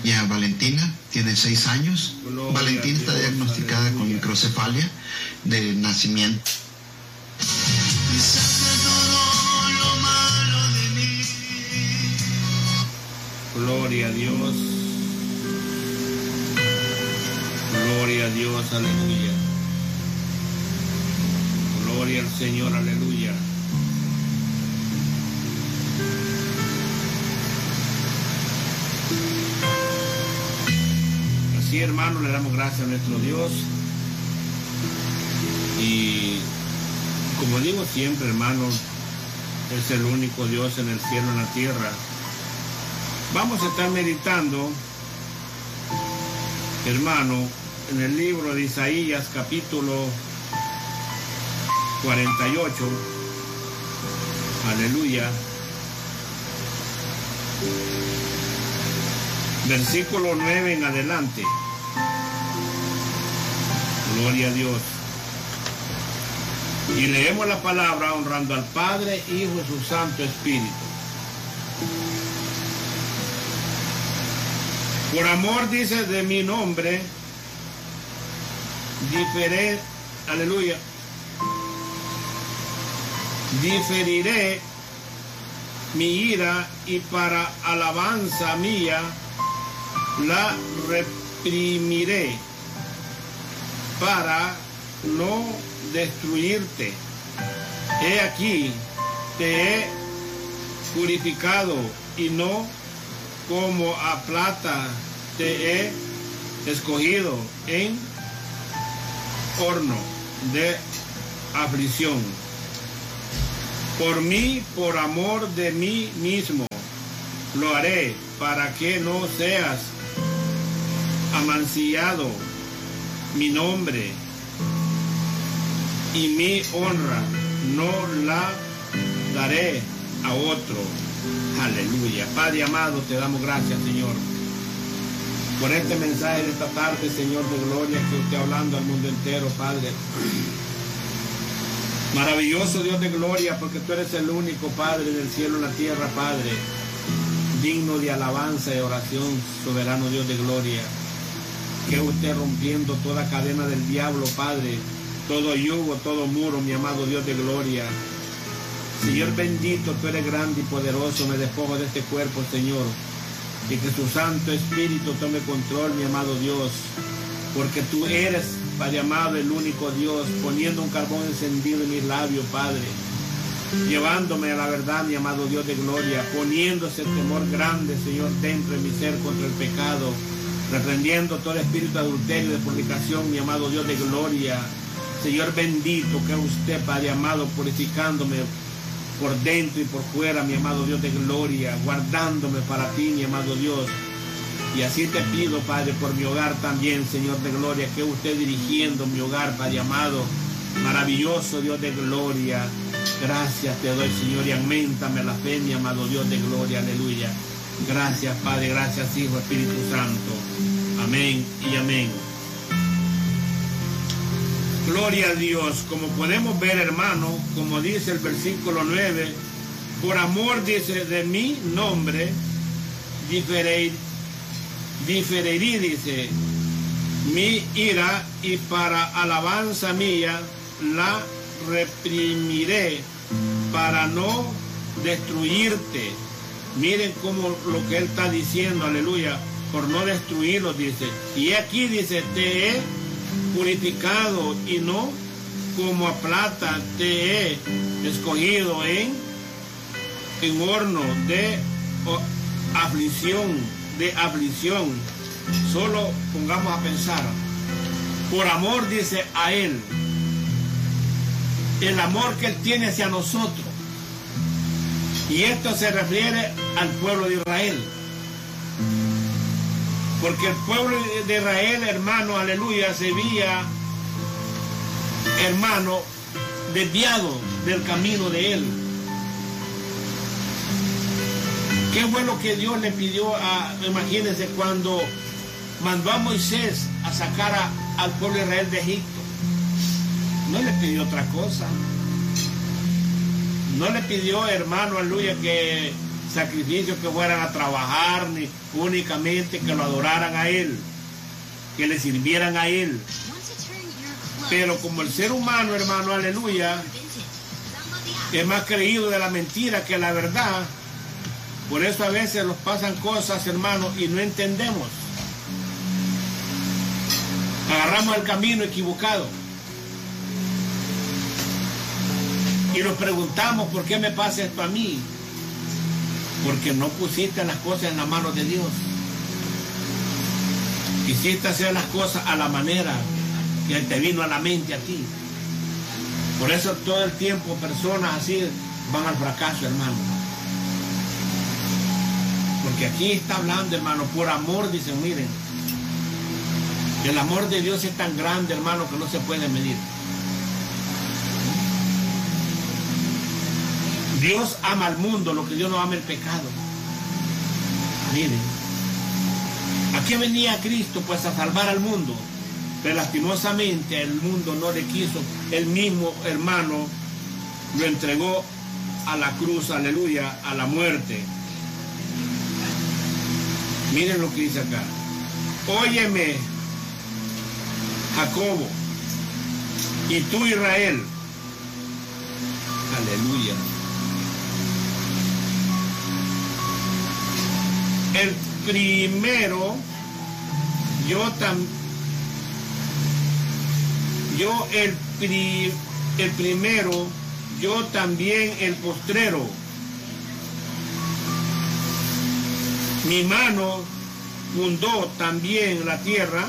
Valentina tiene 6 años. Gloria Valentina está diagnosticada con microcefalia de nacimiento. Y saca todo lo malo de mí. Gloria a Dios. Gloria a Dios, aleluya. Gloria al Señor, aleluya. Así, hermanos, le damos gracias a nuestro Dios. Y como digo siempre, hermanos, es el único Dios en el cielo y en la tierra. Vamos a estar meditando, hermano, en el libro de Isaías, capítulo 48. Aleluya. Versículo 9 en adelante. Gloria a Dios. Y leemos la palabra honrando al Padre, Hijo y su Santo Espíritu. Por amor, dice, de mi nombre, aleluya, diferiré mi ira y para alabanza mía la reprimiré para no destruirte. He aquí, te he purificado y no como a plata te he escogido en horno de aflicción. Por mí, por amor de mí mismo, lo haré para que no seas amancillado mi nombre y mi honra no la daré a otro. Aleluya. Padre amado, te damos gracias, Señor, por este mensaje de esta tarde, Señor de gloria, que usted hablando al mundo entero, Padre. Maravilloso Dios de gloria, porque tú eres el único Padre del cielo y la tierra, Padre, digno de alabanza y oración, soberano Dios de gloria. Que usted rompiendo toda cadena del diablo, Padre, todo yugo, todo muro, mi amado Dios de gloria. Señor bendito, tú eres grande y poderoso, me despojo de este cuerpo, Señor, y que tu Santo Espíritu tome control, mi amado Dios, porque tú eres, Padre amado, el único Dios, poniendo un carbón encendido en mis labios, Padre, llevándome a la verdad, mi amado Dios de gloria, poniéndose el temor grande, Señor, dentro de mi ser contra el pecado, reprendiendo todo espíritu de adulterio, de fornicación, mi amado Dios de gloria. Señor bendito, que usted, Padre amado, purificándome por dentro y por fuera, mi amado Dios de gloria, guardándome para ti, mi amado Dios. Y así te pido, Padre, por mi hogar también, Señor de gloria, que usted dirigiendo mi hogar, Padre amado, maravilloso Dios de gloria. Gracias te doy, Señor, y auméntame la fe, mi amado Dios de gloria, aleluya. Gracias, Padre, gracias, Hijo, Espíritu Santo. Amén y amén. Gloria a Dios. Como podemos ver, hermano, como dice el versículo 9, por amor, dice, de mi nombre, diferiré, dice, mi ira y para alabanza mía la reprimiré para no destruirte. Miren cómo lo que él está diciendo, aleluya, por no destruirlos, dice. Y aquí dice, te he purificado y no como a plata te he escogido en horno de aflicción. Solo pongamos a pensar, por amor, dice, a él, el amor que él tiene hacia nosotros. Y esto se refiere al pueblo de Israel. Porque el pueblo de Israel, hermano, aleluya, se veía, hermano, desviado del camino de él. ¿Qué fue lo que Dios le pidió imagínense, cuando mandó a Moisés a sacar al pueblo de Israel de Egipto? No le pidió otra cosa. No le pidió, hermano, aleluya, que sacrificios que fueran a trabajar, ni únicamente que lo adoraran a Él, que le sirvieran a Él. Pero como el ser humano, hermano, aleluya, es más creído de la mentira que la verdad, por eso a veces nos pasan cosas, hermano, y no entendemos. Agarramos el camino equivocado. Y nos preguntamos, ¿por qué me pasa esto a mí? Porque no pusiste las cosas en la mano de Dios. Quisiste hacer las cosas a la manera que te vino a la mente a ti. Por eso todo el tiempo personas así van al fracaso, hermano. Porque aquí está hablando, hermano, por amor, dicen, miren, el amor de Dios es tan grande, hermano, que no se puede medir. Dios ama al mundo, lo que Dios no ama el pecado. Miren, ¿a qué venía Cristo? Pues a salvar al mundo. Pero lastimosamente el mundo no le quiso. El mismo hermano lo entregó a la cruz, aleluya, a la muerte. Miren lo que dice acá. Óyeme, Jacobo, y tú, Israel. Aleluya. El primero, el primero, yo también el postrero. Mi mano fundó también la tierra,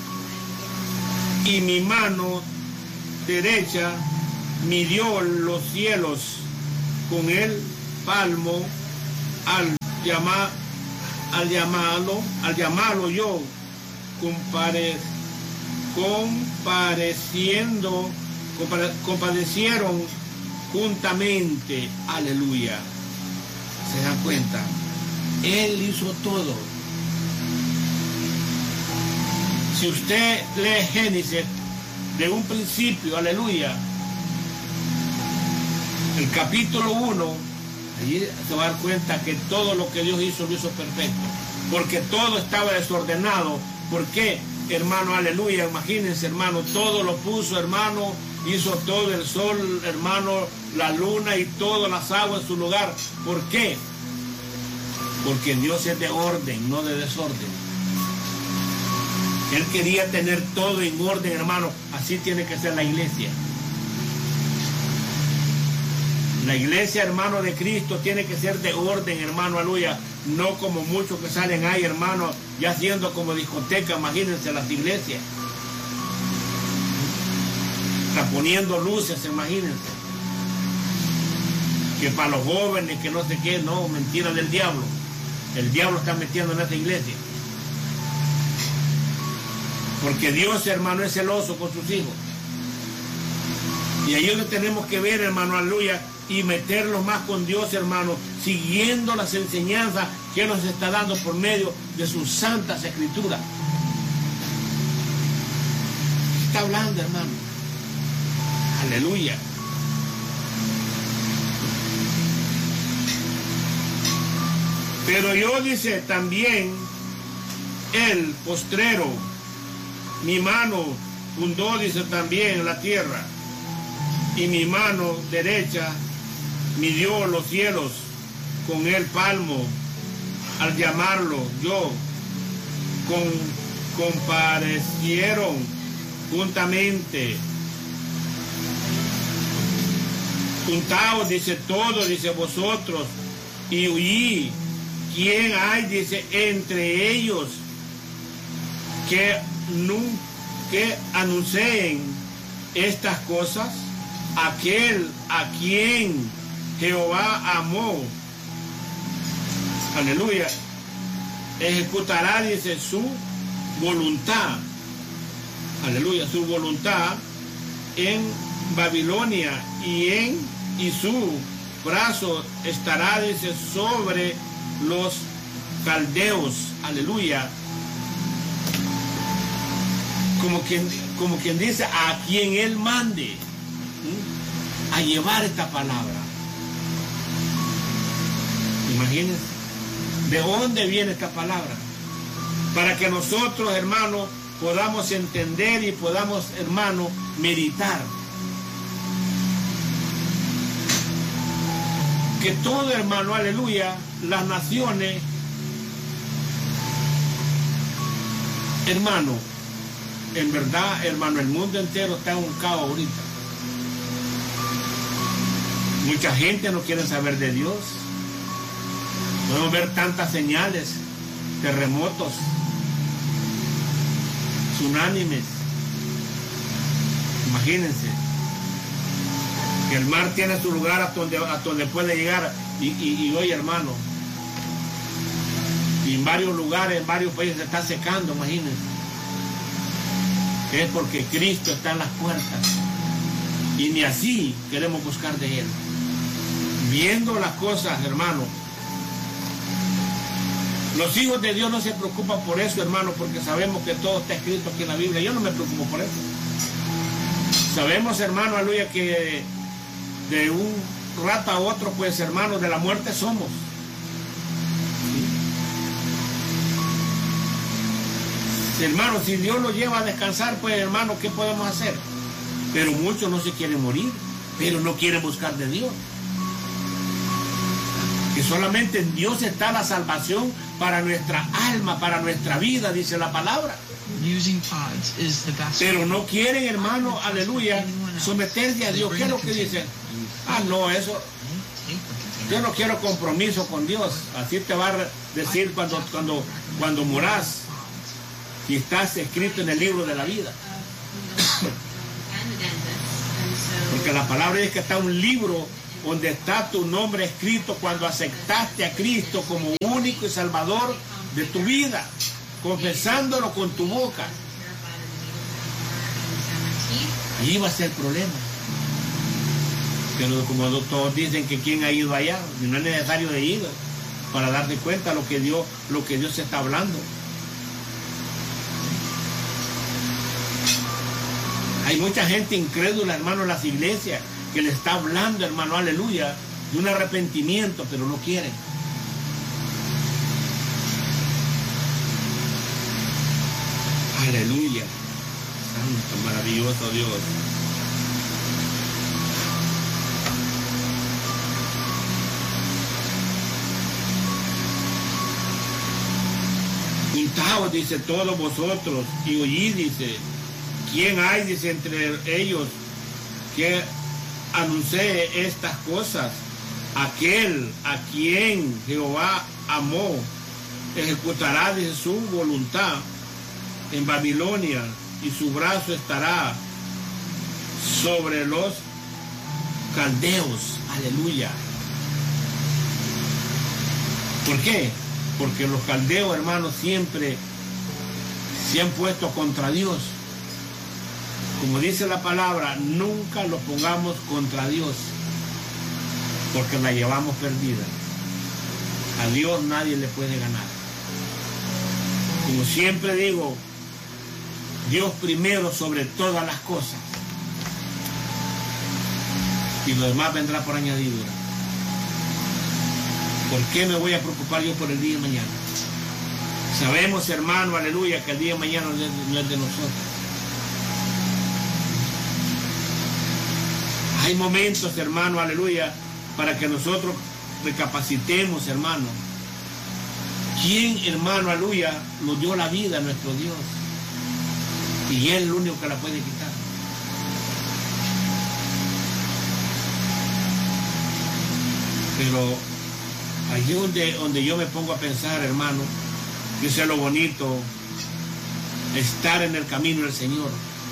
y mi mano derecha midió los cielos con el palmo al llamarlo yo, compadecieron juntamente. Aleluya. ¿Se dan cuenta? Él hizo todo. Si usted lee Génesis de un principio, aleluya, el capítulo 1, allí se va a dar cuenta que todo lo que Dios hizo, lo hizo perfecto. Porque todo estaba desordenado. ¿Por qué, hermano? Aleluya. Imagínense, hermano, todo lo puso, hermano. Hizo todo, el sol, hermano, la luna y todas las aguas en su lugar. ¿Por qué? Porque Dios es de orden, no de desorden. Él quería tener todo en orden, hermano. Así tiene que ser la iglesia. La iglesia, hermano, de Cristo tiene que ser de orden, hermano, aleluya. No como muchos que salen ahí, hermano, ya haciendo como discoteca. Imagínense las iglesias. Está poniendo luces, imagínense. Que para los jóvenes, que no sé qué, no, mentira del diablo. El diablo está metiendo en esta iglesia. Porque Dios, hermano, es celoso con sus hijos. Y ahí es donde tenemos que ver, hermano, aleluya, y meterlos más con Dios, hermano, siguiendo las enseñanzas que Él nos está dando por medio de sus santas escrituras. Está hablando, hermano. Aleluya. Pero yo, dice, también el postrero, mi mano fundó, dice, también la tierra, y mi mano derecha midió los cielos con el palmo, al llamarlo yo, comparecieron juntamente. Juntaos, dice, todos, dice, vosotros, y huí. ¿Quién hay, dice, entre ellos que anuncien estas cosas? Aquel a quien Jehová amó, aleluya, ejecutará, dice, su voluntad, aleluya, su voluntad en Babilonia, y su brazo estará, dice, sobre los caldeos, aleluya, como quien dice, a quien él mande a llevar esta palabra. Imagínense, ¿de dónde viene esta palabra? Para que nosotros, hermanos, podamos entender y podamos, hermanos, meditar. Que todo, hermano, aleluya, las naciones, hermano, en verdad, hermano, el mundo entero está en un caos ahorita. Mucha gente no quiere saber de Dios. Podemos ver tantas señales, terremotos, tsunamis. Imagínense que el mar tiene su lugar hasta donde puede llegar. Y hoy, hermano, y en varios lugares, en varios países se está secando, imagínense. Es porque Cristo está en las puertas. Y ni así queremos buscar de Él. Viendo las cosas, hermano. Los hijos de Dios no se preocupan por eso, hermano, porque sabemos que todo está escrito aquí en la Biblia. Yo no me preocupo por eso. Sabemos, hermano, aleluya, que de un rato a otro, pues, hermano, de la muerte somos. ¿Sí? Hermano, si Dios lo lleva a descansar, pues, hermano, ¿qué podemos hacer? Pero muchos no se quieren morir, pero no quieren buscar de Dios. Que solamente en Dios está la salvación para nuestra alma, para nuestra vida, dice la palabra. Pero no quieren, hermano, aleluya, someterse a Dios. ¿Qué es lo que dicen? Ah, no, eso, yo no quiero compromiso con Dios. Así te va a decir cuando morás, y estás escrito en el libro de la vida. Porque la palabra dice que está un libro donde está tu nombre escrito cuando aceptaste a Cristo como único y salvador de tu vida, confesándolo con tu boca. Ahí va a ser el problema. Pero como todos dicen que quién ha ido allá, y no es necesario de ir para darte cuenta lo que Dios está hablando. Hay mucha gente incrédula, hermano, en las iglesias, que le está hablando, hermano, aleluya, de un arrepentimiento, pero no quieren. Aleluya. Santo, maravilloso Dios. Juntaos, dice, todos vosotros, y oíd, dice, ¿quién hay, dice, entre ellos que anuncie estas cosas? Aquel a quien Jehová amó ejecutará, dice, su voluntad en Babilonia, y su brazo estará sobre los caldeos. Aleluya. ¿Por qué? Porque los caldeos, hermanos, siempre se han puesto contra Dios. Como dice la palabra, nunca lo pongamos contra Dios, porque la llevamos perdida. A Dios nadie le puede ganar. Como siempre digo, Dios primero sobre todas las cosas, y lo demás vendrá por añadidura. ¿Por qué me voy a preocupar yo por el día de mañana? Sabemos, hermano, aleluya, que el día de mañana no es de nosotros. Hay momentos, hermano, aleluya, para que nosotros recapacitemos, hermano. ¿Quién, hermano, aleluya, nos dio la vida a nuestro Dios? Y Él es el único que la puede quitar. Pero allí donde yo me pongo a pensar, hermano, que eso es lo bonito, estar en el camino del Señor.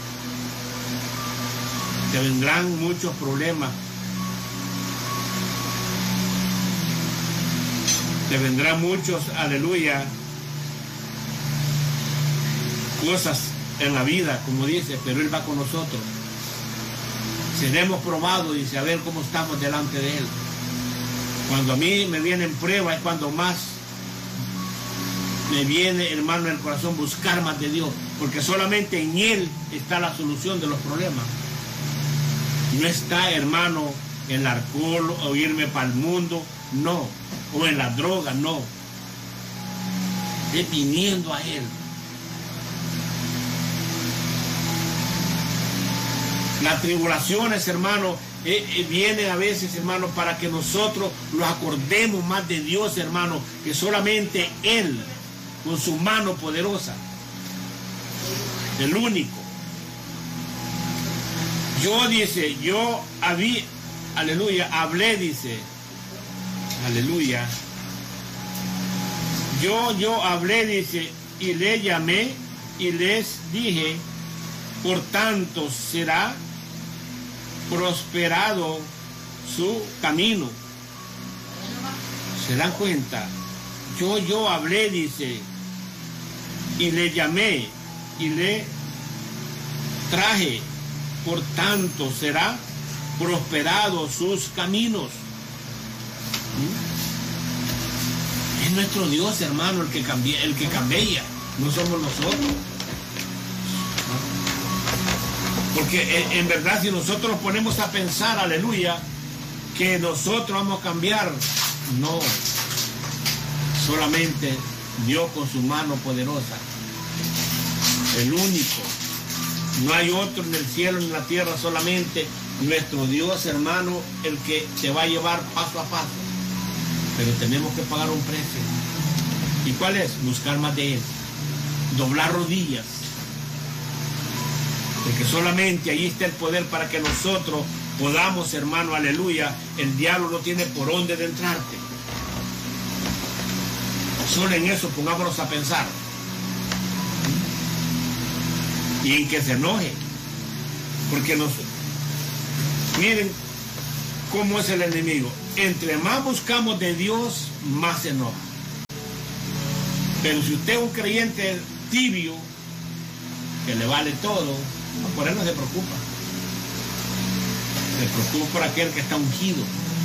Te vendrán muchos problemas. Te vendrán muchos, aleluya, cosas en la vida, como dice, pero Él va con nosotros. Seremos probados y saber cómo estamos delante de Él. Cuando a mí me vienen pruebas es cuando más me viene, hermano, en el corazón buscar más de Dios, porque solamente en Él está la solución de los problemas. No está, hermano, el alcohol o irme para el mundo, no. o en la droga, no. Es viniendo a Él. Las tribulaciones, hermano, vienen a veces, hermano, para que nosotros nos acordemos más de Dios, hermano, que solamente Él, con su mano poderosa, el único. Aleluya, hablé, dice, aleluya. Yo hablé, dice, y le llamé y les dije, por tanto será prosperado su camino. ¿Se dan cuenta? Yo hablé, dice, y le llamé y le traje, por tanto será prosperado sus caminos. Es nuestro Dios, hermano, el que cambia, no somos nosotros. Porque en verdad, si nosotros nos ponemos a pensar, aleluya, que nosotros vamos a cambiar, no. Solamente Dios con su mano poderosa, el único. No hay otro en el cielo ni en la tierra, solamente nuestro Dios, hermano, el que te va a llevar paso a paso. Pero tenemos que pagar un precio. ¿Y cuál es? Buscar más de Él. Doblar rodillas. Porque solamente ahí está el poder para que nosotros podamos, hermano, aleluya. El diablo no tiene por dónde de entrarte. Solo en eso pongámonos a pensar. Y en que se enoje. Porque miren cómo es el enemigo. Entre más buscamos de Dios, más se enoja. Pero si usted es un creyente tibio, que le vale todo, por él no se preocupa. Se preocupa por aquel que está ungido.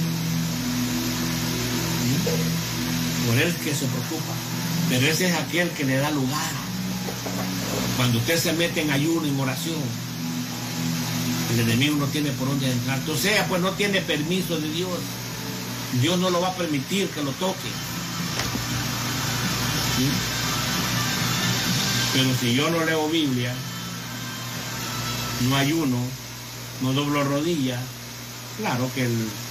Por él que se preocupa. Pero ese es aquel que le da lugar. Cuando usted se mete en ayuno, en oración, el enemigo no tiene por dónde entrar. O sea, pues no tiene permiso de Dios. Dios no lo va a permitir que lo toque. ¿Sí? Pero si yo no leo Biblia, no ayuno, no doblo rodillas, claro que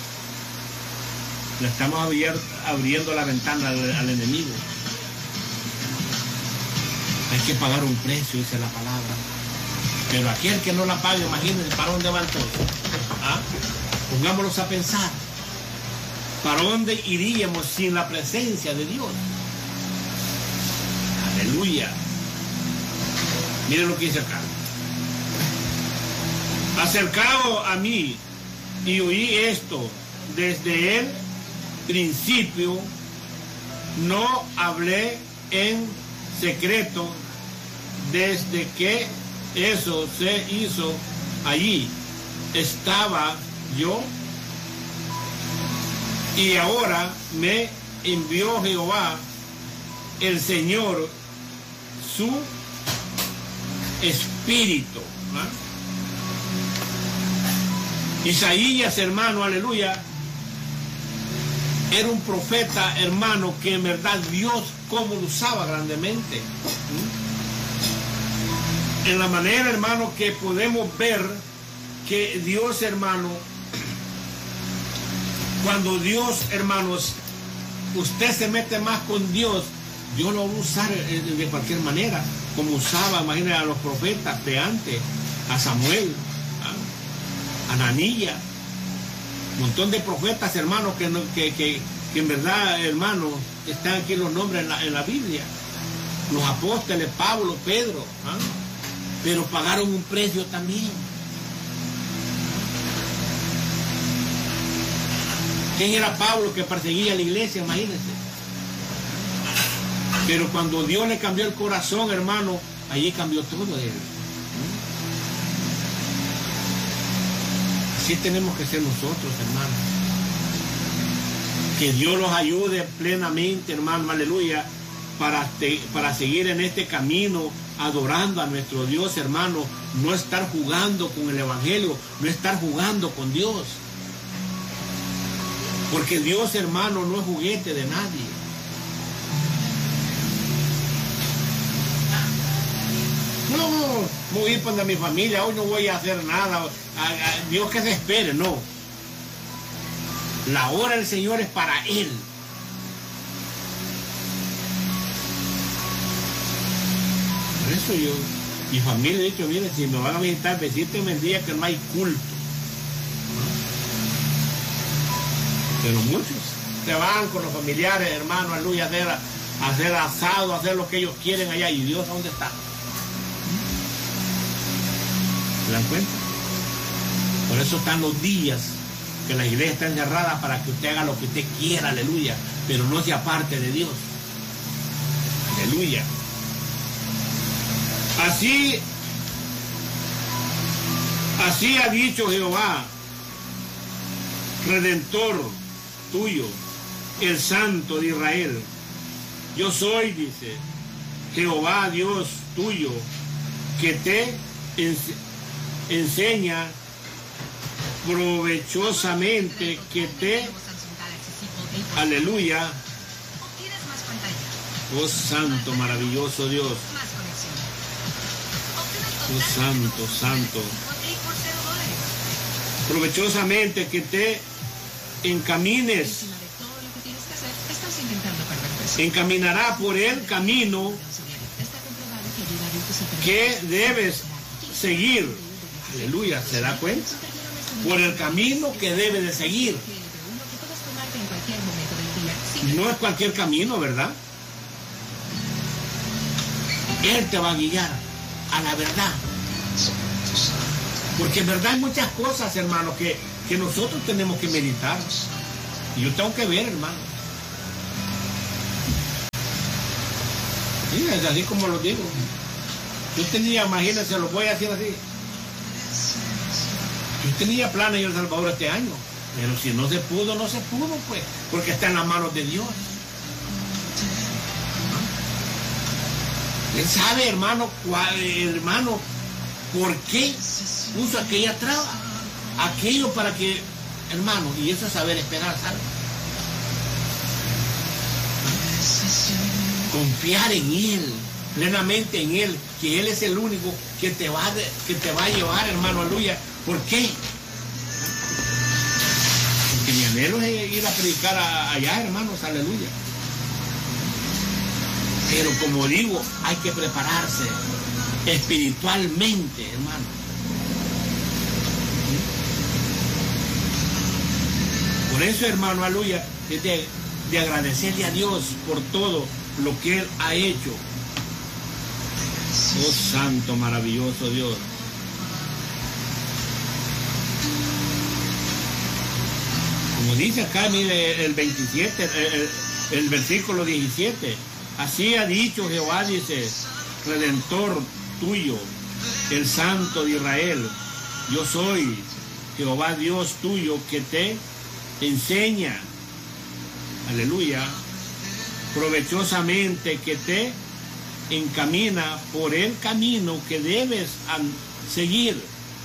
le estamos abriendo la ventana al enemigo. Hay que pagar un precio, dice la palabra. Pero aquel que no la pague, imagínense, ¿para dónde van todos? ¿Ah? Pongámonos a pensar. ¿Para dónde iríamos sin la presencia de Dios? Aleluya. Miren lo que dice acá. Acercado a mí y oí esto desde el principio, no hablé en secreto desde que eso se hizo allí. Estaba yo y ahora me envió Jehová, el Señor, su Espíritu. ¿Ah? Isaías, hermano, aleluya, era un profeta, hermano, que en verdad Dios como lo usaba grandemente. En la manera, hermano, que podemos ver que Dios, hermano, cuando Dios, hermanos, usted se mete más con Dios, Dios lo va a usar de cualquier manera, como usaba, imagínate, a los profetas de antes, a Samuel, a Ananías, un montón de profetas, hermanos, que en verdad, hermanos, están aquí los nombres en la Biblia, los apóstoles, Pablo, Pedro, ¿ah? Pero pagaron un precio también. ¿Quién era Pablo que perseguía a la iglesia? Imagínense. Pero cuando Dios le cambió el corazón, hermano, allí cambió todo de él. Así tenemos que ser nosotros, hermano. Que Dios los ayude plenamente, hermano, aleluya, para seguir en este camino, adorando a nuestro Dios, hermano. No estar jugando con el Evangelio, no estar jugando con Dios. Porque Dios, hermano, no es juguete de nadie. No, voy a ir para mi familia, hoy no voy a hacer nada. Dios que se espere, no. La hora del Señor es para Él. Por eso yo, mi familia, he dicho, mire, si me van a visitar, visítenme el día que no hay culto. Pero muchos se van con los familiares, hermanos, aleluya, a hacer asado, a hacer lo que ellos quieren allá. ¿Y Dios dónde está? ¿Se dan cuenta? Por eso están los días que la iglesia está encerrada, para que usted haga lo que usted quiera, aleluya, pero no se aparte de Dios. Aleluya. Así ha dicho Jehová, Redentor tuyo, el Santo de Israel. Yo soy, dice, Jehová Dios tuyo, que te enseña provechosamente, que te, aleluya, oh Santo, maravilloso Dios, oh Santo, Santo, provechosamente que te encamines, encaminará por el camino que debes seguir. Aleluya, ¿se da cuenta? Por el camino que debe de seguir. No es cualquier camino, ¿verdad? Él te va a guiar a la verdad. Porque en verdad hay muchas cosas, hermano, que nosotros tenemos que meditar. Y yo tengo que ver, hermano. Sí, es así como lo digo. Yo tenía, imagínense, lo voy a decir así. Yo tenía planes en El Salvador este año, pero si no se pudo, no se pudo, pues, porque está en las manos de Dios. Él sabe, hermano, por qué puso aquella traba, aquello para que, hermano, y eso es saber esperar, ¿sabe? Confiar en Él, plenamente en Él, que Él es el único que te va a llevar, hermano, aleluya. ¿Por qué? Porque mi anhelo es ir a predicar allá, hermanos, aleluya. Pero como digo, hay que prepararse espiritualmente, hermano. Por eso, hermano, aleluya, es de agradecerle a Dios por todo lo que Él ha hecho. Oh Santo, maravilloso Dios. Como dice acá, mire, el 27, el versículo 17. Así ha dicho Jehová, dice, Redentor tuyo, el Santo de Israel. Yo soy Jehová Dios tuyo, que te enseña, aleluya, provechosamente, que te encamina por el camino que debes seguir.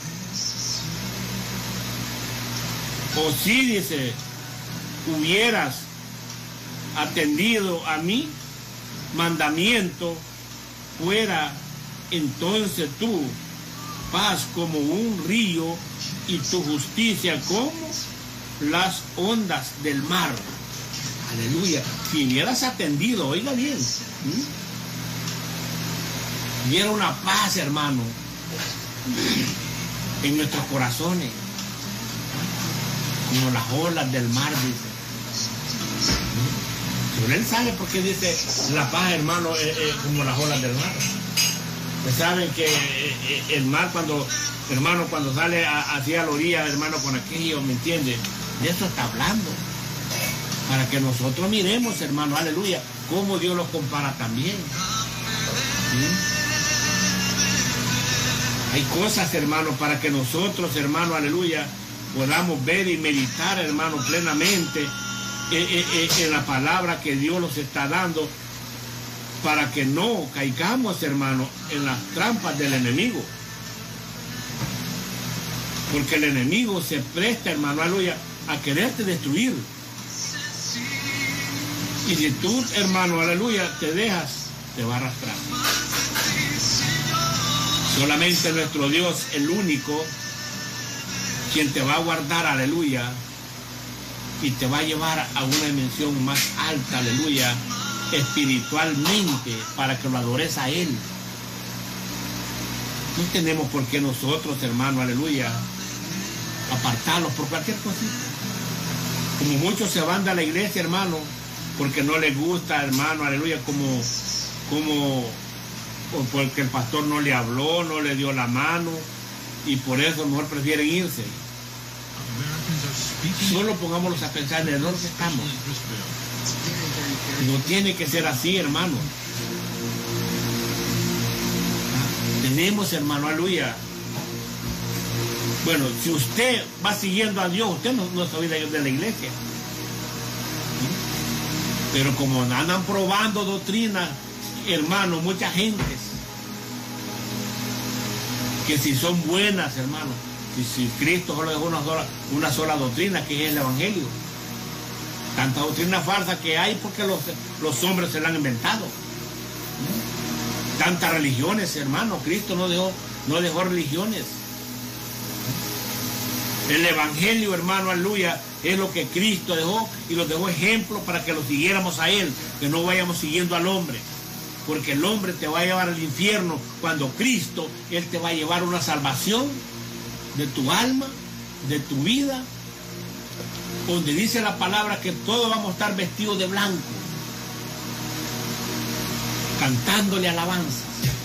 O si, dice, hubieras atendido a mi mandamiento, fuera entonces tu paz como un río y tu justicia como las ondas del mar. Aleluya. Si hubieras atendido, oiga bien, hubiera una paz, hermano, en nuestros corazones, como las olas del mar, dice. Pero Él sabe por qué dice la paz, hermano, como las olas del mar. Ustedes saben que el mar, cuando sale hacia la orilla, hermano, con aquello, ¿me entiende? De eso está hablando. Para que nosotros miremos, hermano, aleluya, cómo Dios los compara también. Hay cosas, hermano, para que nosotros, hermano, aleluya, podamos ver y meditar, hermano, plenamente en la palabra que Dios nos está dando, para que no caigamos, hermano, en las trampas del enemigo. Porque el enemigo se presta, hermano, aleluya, a quererte destruir. Y si tú, hermano, aleluya, te dejas, te va a arrastrar. Solamente nuestro Dios, el único, quien te va a guardar, aleluya, y te va a llevar a una dimensión más alta, aleluya, espiritualmente, para que lo adores a Él. No tenemos por qué nosotros, hermano, aleluya, apartarlos por cualquier cosita. Como muchos se van de la iglesia, hermano, porque no les gusta, hermano, aleluya, o porque el pastor no le habló, no le dio la mano, y por eso mejor prefieren irse. Solo pongámoslos a pensar en el error que estamos. No tiene que ser así, hermano. Tenemos, hermano, aleluya. Bueno, si usted va siguiendo a Dios, usted no se olvida de la iglesia. Pero como andan probando doctrinas, hermano, muchas gentes, que si son buenas, hermano, si Cristo solo dejó una sola doctrina, que es el Evangelio. Tanta doctrina falsa que hay porque los hombres se la han inventado. Tantas religiones, hermano. Cristo no dejó religiones. El Evangelio, hermano, aleluya, es lo que Cristo dejó, y lo dejó ejemplo para que lo siguiéramos a Él, que no vayamos siguiendo al hombre. Porque el hombre te va a llevar al infierno, cuando Cristo, Él te va a llevar una salvación de tu alma, de tu vida, donde dice la palabra que todos vamos a estar vestidos de blanco, cantándole alabanzas.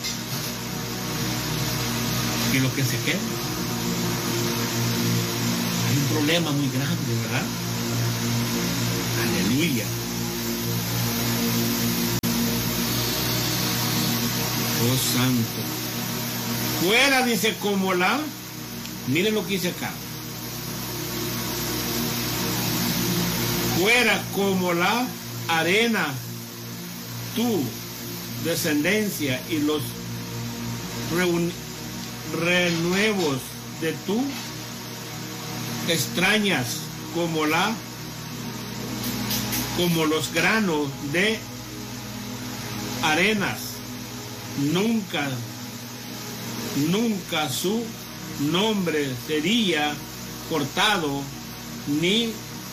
Y lo que se queda, hay un problema muy grande, ¿verdad? Aleluya. Oh santo. Fuera, dice, como la, miren lo que dice acá. Fuera como la arena, tu descendencia, y los renuevos de tu extrañas como los granos de arenas. Nunca su nombre sería cortado, ni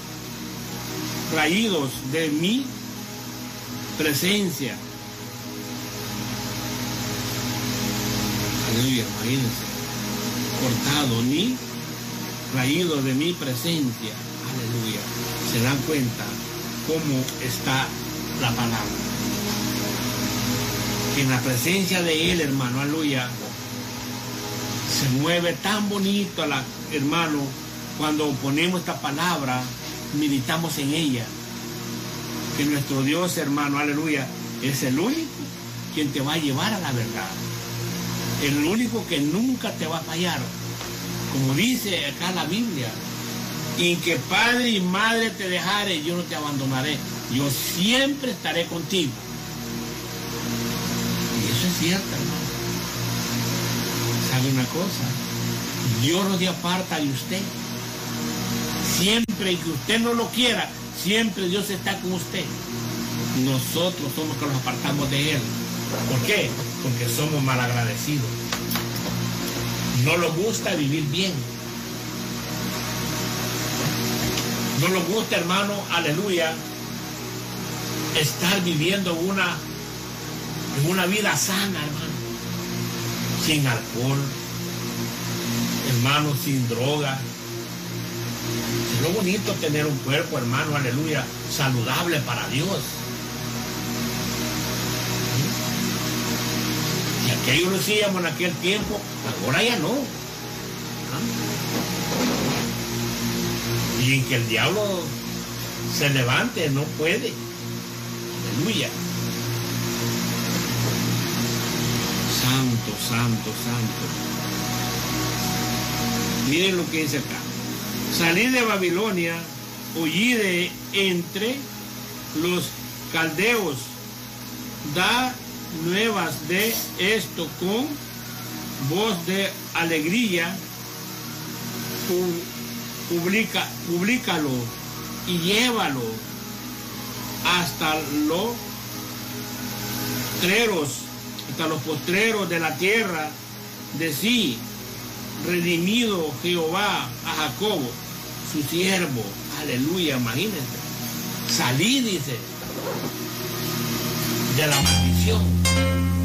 raídos de mi presencia. Aleluya, imagínense. Cortado, ni raído de mi presencia. Aleluya. Se dan cuenta cómo está la palabra. En la presencia de Él, hermano, aleluya, se mueve tan bonito, hermano, cuando ponemos esta palabra, meditamos en ella. Que nuestro Dios, hermano, aleluya, es el único quien te va a llevar a la verdad. El único que nunca te va a fallar. Como dice acá la Biblia, y que padre y madre te dejare, yo no te abandonaré. Yo siempre estaré contigo. Y eso es cierto, hermano. ¿Sabe una cosa? Dios no se aparta de usted. Siempre que usted no lo quiera, siempre Dios está con usted. Nosotros somos que nos apartamos de Él. ¿Por qué? Porque somos malagradecidos. No nos gusta vivir bien. No nos gusta, hermano, aleluya, estar viviendo una vida sana, hermano. Sin alcohol, hermano, sin droga. Es lo bonito tener un cuerpo, hermano, aleluya, saludable para Dios. Y aquello lo hacíamos en aquel tiempo, ahora ya no. Y en que el diablo se levante, no puede. Aleluya. Santo, santo, santo. Miren lo que dice acá. Salí de Babilonia, huí de entre los caldeos, da nuevas de esto con voz de alegría, públicalo y llévalo hasta los postreros de la tierra de sí, redimido Jehová a Jacob, su siervo. Aleluya, imagínense. Salí, dice, de la maldición.